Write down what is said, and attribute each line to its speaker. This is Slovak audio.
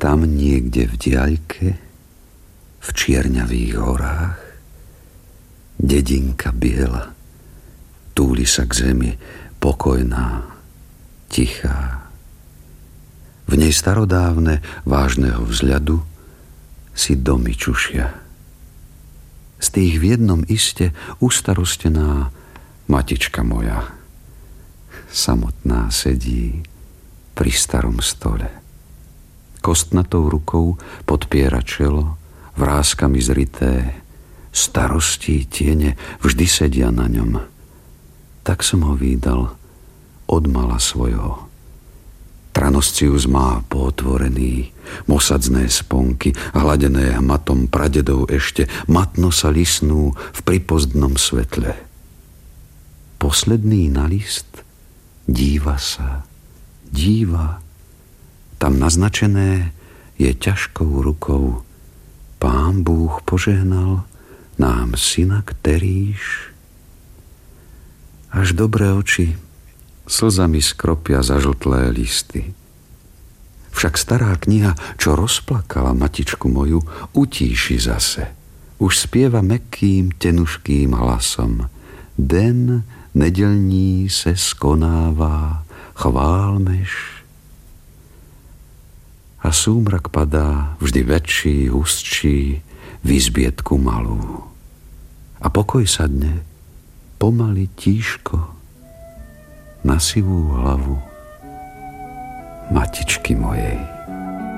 Speaker 1: tam niekde v diaľke, v čierňavých horách, dedinka biela, túli sa k zemi, pokojná, tichá. V nej starodávne, vážneho vzhľadu si domy čušia. Z tých v jednom iste ustarostená matička moja samotná sedí pri starom stole. Kostnatou rukou podpiera čelo, vrázkami zrité, starostí tiene vždy sedia na ňom. Tak som ho vídal od mala svojho. Tranoscius má pootvorený, mosadzné sponky, hladené hmatom pradedov ešte, matno sa lisnú v pripozdnom svetle. Posledný na list díva sa, díva. Tam naznačené je ťažkou rukou. Pán Búh požehnal nám syna Kterýž. Až dobré oči slzami skropia zažltlé listy. Však stará kniha, čo rozplakala matičku moju, utíši zase. Už spieva mäkkým, tenuškým hlasom. Den nedělní se skonává, chválmeš. A súmrak padá, vždy väčší, hustší, v izbietku malú. A pokoj sadne, pomaly tížko, na sivú hlavu matičky mojej.